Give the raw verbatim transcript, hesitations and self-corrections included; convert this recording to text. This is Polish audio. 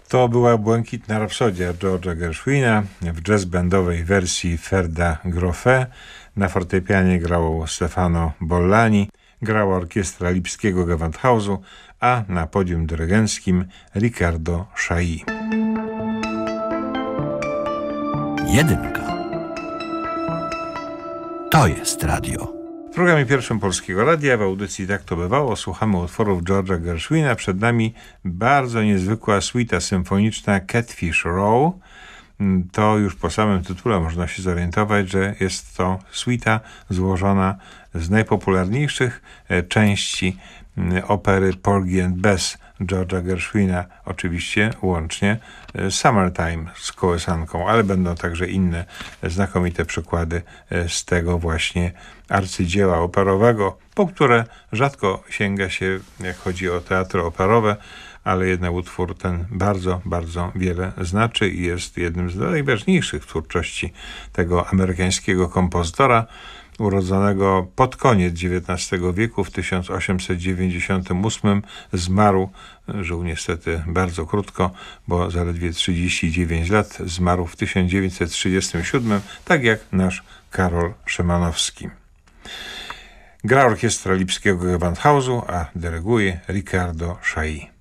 To była Błękitna Rapsodia George'a Gershwina w jazzbandowej wersji Ferda Grofé. Na fortepianie grał Stefano Bollani, grała orkiestra lipskiego Gewandhausu, a na podium dyrygenckim Riccardo Chailly. Jedynka. To jest radio. W programie pierwszym Polskiego Radia w audycji Tak to bywało słuchamy utworów George'a Gershwina. Przed nami bardzo niezwykła suita symfoniczna Catfish Row. To już po samym tytule można się zorientować, że jest to suita złożona z najpopularniejszych części opery Porgy and Bess George'a Gershwina, oczywiście łącznie Summertime z kołysanką, ale będą także inne znakomite przykłady z tego właśnie arcydzieła operowego, po które rzadko sięga się, jak chodzi o teatry operowe, ale jednak utwór ten bardzo, bardzo wiele znaczy i jest jednym z najważniejszych twórczości tego amerykańskiego kompozytora, urodzonego pod koniec dziewiętnastego wieku, w tysiąc osiemset dziewięćdziesiątym ósmym zmarł, żył niestety bardzo krótko, bo zaledwie trzydzieści dziewięć lat, zmarł w tysiąc dziewięćset trzydziestym siódmym, tak jak nasz Karol Szymanowski. Gra orkiestra lipskiego Gewandhausu, a dyryguje Riccardo Chailly.